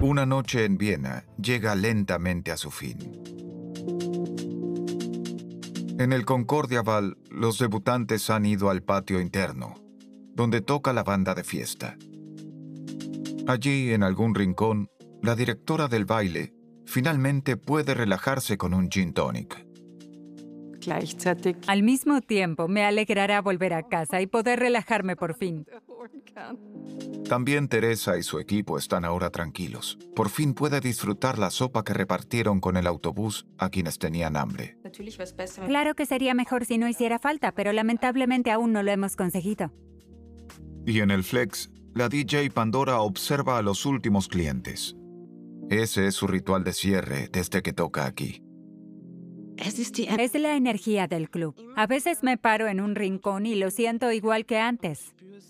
Una noche en Viena llega lentamente a su fin. En el Concordia Ball, los debutantes han ido al patio interno, donde toca la banda de fiesta. Allí, en algún rincón, la directora del baile finalmente puede relajarse con un gin tonic. Al mismo tiempo, me alegrará volver a casa y poder relajarme por fin. También Teresa y su equipo están ahora tranquilos. Por fin puede disfrutar la sopa que repartieron con el autobús a quienes tenían hambre. Claro que sería mejor si no hiciera falta, pero lamentablemente aún no lo hemos conseguido. Y en el Flex, la DJ Pandora observa a los últimos clientes. Ese es su ritual de cierre desde que toca aquí. Es la energía del club. A veces me paro en un rincón y lo siento igual que antes.